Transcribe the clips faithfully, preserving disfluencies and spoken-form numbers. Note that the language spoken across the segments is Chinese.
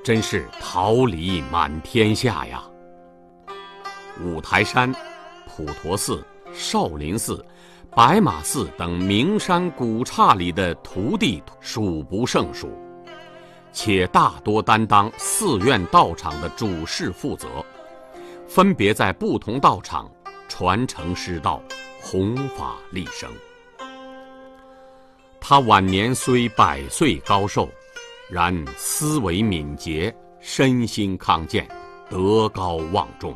真是桃李满天下呀！五台山、普陀寺、少林寺、白马寺等名山古刹里的徒弟数不胜数，且大多担当寺院道场的主事负责，分别在不同道场传承师道，弘法利生。他晚年虽百岁高寿，然思维敏捷，身心康健，德高望重。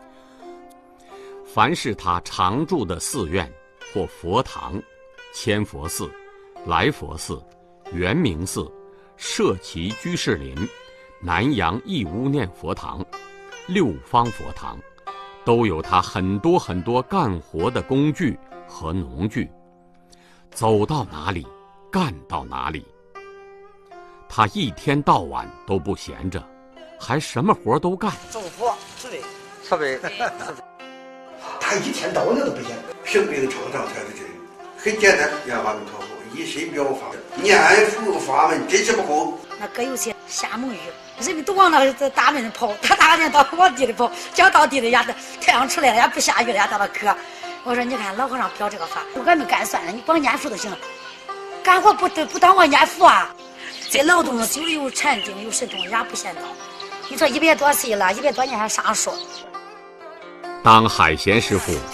凡是他常住的寺院或佛堂，千佛寺、来佛寺、圆明寺、社稷居士林、南阳义乌念佛堂、六方佛堂，都有他很多很多干活的工具和农具，走到哪里干到哪里。他一天到晚都不闲着，还什么活都干。 种活，是的， 设备。 他一天到晚都不闲。 平病创伤才是真，很简单，念阿弥陀佛，一身表法，念佛法门真是不空。 那哥有些瞎蒙语，人们都往那个大门跑，他大人到往地里跑，脚到地里呀，太阳出来了也不下雨了也到了渴。我说你看老和尚表这个法，俺们干算了，你光念佛就行了，干活不不当我念佛啊。这劳动久了有禅定有神通也不嫌早。你说一百多岁了，一百多年还上树。 当海贤师傅